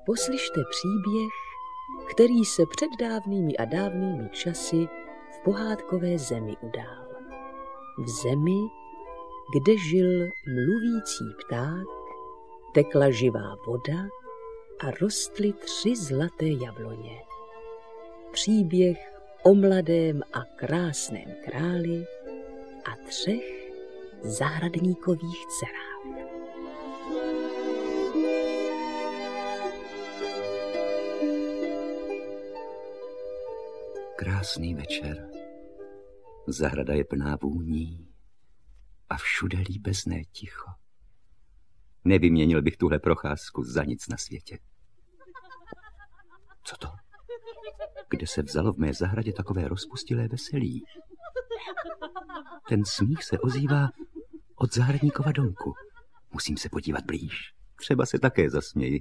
poslyšte příběh, který se před dávnými a dávnými časy v pohádkové zemi udál. V zemi, kde žil mluvící pták, tekla živá voda a rostly 3 zlaté jabloně. Příběh o mladém a krásném králi a 3 zahradníkových dcerách. Krásný večer. Zahrada je plná vůní a všude líbezné ticho. Nevyměnil bych tuhle procházku za nic na světě. Co to? Kde se vzalo v mé zahradě takové rozpustilé veselí? Ten smích se ozývá od zahradníkova domku. Musím se podívat blíž. Třeba se také zasměji.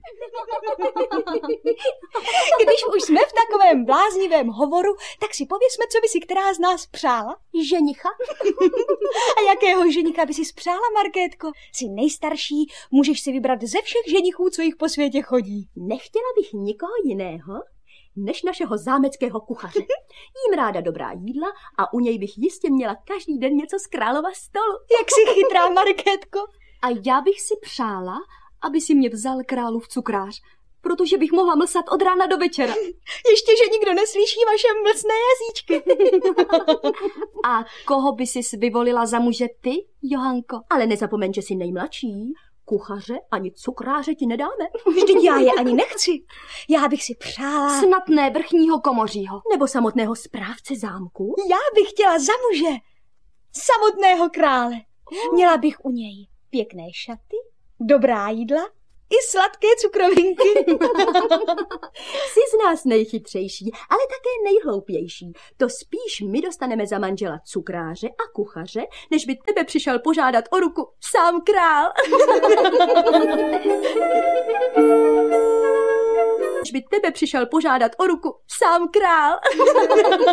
Když už jsme v takovém bláznivém hovoru, tak si pověsme, co by si která z nás přála. Ženicha? A jakého ženicha by si přála, Markétko? Jsi nejstarší, můžeš si vybrat ze všech ženichů, co jich po světě chodí. Nechtěla bych nikoho jiného, než našeho zámeckého kuchaře. Jím ráda dobrá jídla a u něj bych jistě měla každý den něco z králova stolu. Jak jsi chytrá, Markétko. A já bych si přála, aby si mě vzal králův cukrář, protože bych mohla mlsat od rána do večera. Ještě, že nikdo neslyší vaše mlsné jazyčky. A koho by si vyvolila za muže ty, Johanko? Ale nezapomeň, že jsi nejmladší. Kuchaře ani cukráře ti nedáme. Vždyť já je ani nechci. Já bych si přála... Snad ne vrchního komořího. Nebo samotného správce zámku. Já bych chtěla za muže samotného krále. Měla bych u něj pěkné šaty, dobrá jídla i sladké cukrovinky. Jsi z nás nejchytřejší, ale také nejhloupější. To spíš my dostaneme za manžela cukráře a kuchaře, než by tebe přišel požádat o ruku sám král. Než by tebe přišel požádat o ruku sám král.